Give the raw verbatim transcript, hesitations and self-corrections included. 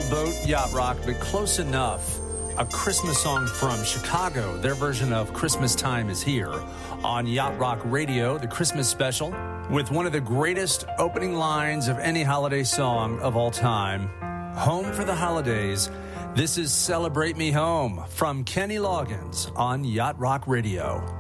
boat, yacht rock, but close enough. A Christmas song from Chicago. Their version of Christmas Time is here on Yacht Rock Radio, the Christmas special, with one of the greatest opening lines of any holiday song of all time. Home for the holidays. This is Celebrate Me Home from Kenny Loggins on Yacht Rock Radio.